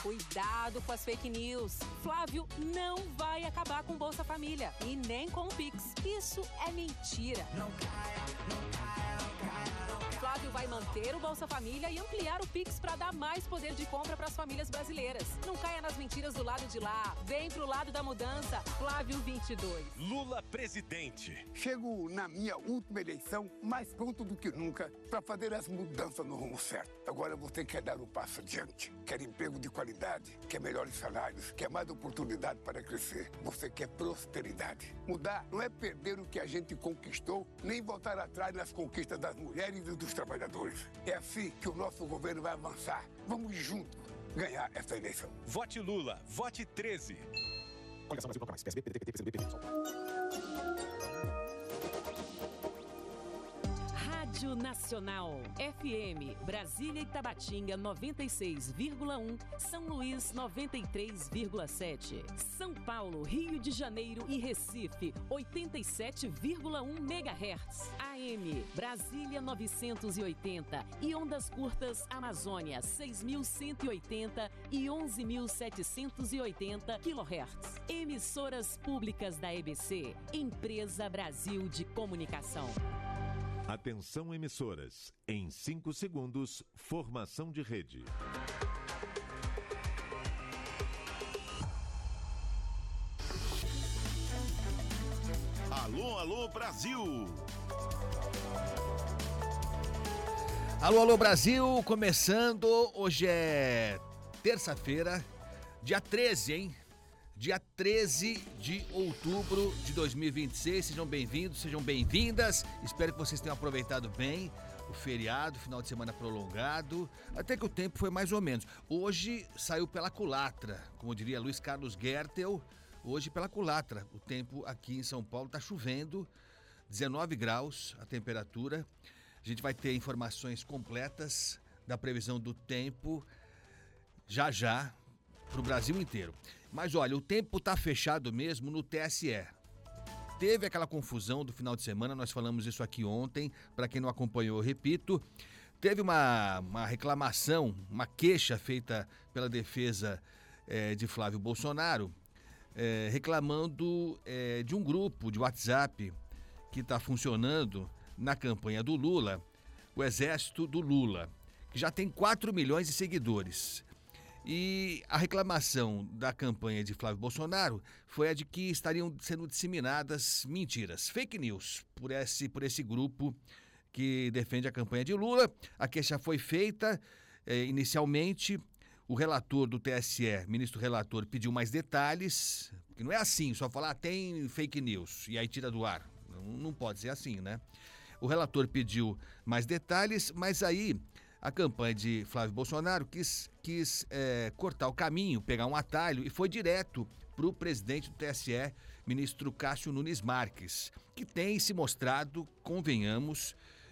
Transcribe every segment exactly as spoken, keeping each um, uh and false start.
Cuidado com as fake news. Flávio não vai acabar com Bolsa Família e nem com o Pix. Isso é mentira. Não caia, não caia, não caia, não caia. Flávio vai manter o Bolsa Família e ampliar o Pix para dar mais poder de compra para as famílias brasileiras. Não caia nas mentiras do lado de lá. Vem pro lado da mudança. Flávio vinte e dois. Lula presidente. Chego na minha última eleição mais pronto do que nunca para fazer as mudanças no rumo certo. Agora você quer dar um passo adiante. Quer emprego de qualidade, quer melhores salários, quer mais oportunidade para crescer. Você quer prosperidade. Mudar não é perder o que a gente conquistou, nem voltar atrás nas conquistas das mulheres e dos trabalhadores. É assim que o nosso governo vai avançar. Vamos juntos ganhar essa eleição. Vote Lula, vote treze. Coligação Brasil Mais, P S B, P D T, P T, P C B, P T, Rádio Nacional, F M, Brasília e Tabatinga noventa e seis vírgula um, São Luís noventa e três vírgula sete, São Paulo, Rio de Janeiro e Recife oitenta e sete vírgula um megahertz, A M, Brasília novecentos e oitenta e ondas curtas Amazônia seis mil cento e oitenta e onze mil setecentos e oitenta quilohertz. Emissoras públicas da E B C, Empresa Brasil de Comunicação. Atenção emissoras, em cinco segundos, formação de rede. Alô, alô, Brasil! Alô, alô, Brasil, começando, hoje é terça-feira, dia treze, hein? Dia treze de outubro de dois mil e vinte e seis, sejam bem-vindos, sejam bem-vindas, espero que vocês tenham aproveitado bem o feriado, final de semana prolongado, até que o tempo foi mais ou menos. Hoje saiu pela culatra, como diria Luiz Carlos Gertel, hoje pela culatra, o tempo aqui em São Paulo está chovendo, dezenove graus a temperatura, a gente vai ter informações completas da previsão do tempo já já para o Brasil inteiro. Mas olha, o tempo está fechado mesmo no T S E. Teve aquela confusão do final de semana, nós falamos isso aqui ontem, para quem não acompanhou, eu repito. Teve uma, uma reclamação, uma queixa feita pela defesa é, de Flávio Bolsonaro, é, reclamando é, de um grupo de WhatsApp que está funcionando na campanha do Lula, o Exército do Lula, que já tem quatro milhões de seguidores. E a reclamação da campanha de Flávio Bolsonaro foi a de que estariam sendo disseminadas mentiras, fake news, por esse, por esse grupo que defende a campanha de Lula. A queixa foi feita eh, inicialmente, o relator do T S E, ministro relator, pediu mais detalhes, porque não é assim, só falar ah, tem fake news e aí tira do ar. Não, não pode ser assim, né? O relator pediu mais detalhes, mas aí a campanha de Flávio Bolsonaro quis, quis é, cortar o caminho, pegar um atalho e foi direto para o presidente do T S E, ministro Cássio Nunes Marques, que tem se mostrado, convenhamos,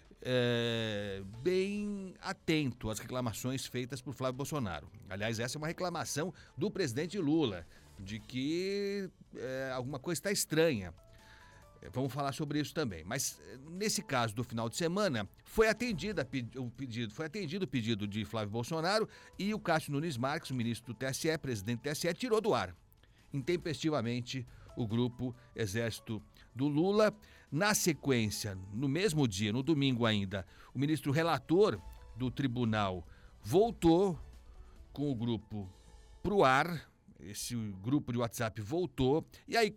é, bem atento às reclamações feitas por Flávio Bolsonaro. Aliás, essa é uma reclamação do presidente Lula, de que é, alguma coisa está estranha. Vamos falar sobre isso também. Mas nesse caso do final de semana, foi atendida o pedido, foi atendido o pedido de Flávio Bolsonaro e o Cássio Nunes Marques, o ministro do T S E, presidente do T S E, tirou do ar intempestivamente o grupo Exército do Lula. Na sequência, no mesmo dia, no domingo ainda, o ministro relator do tribunal voltou com o grupo pro ar. Esse grupo de WhatsApp voltou e aí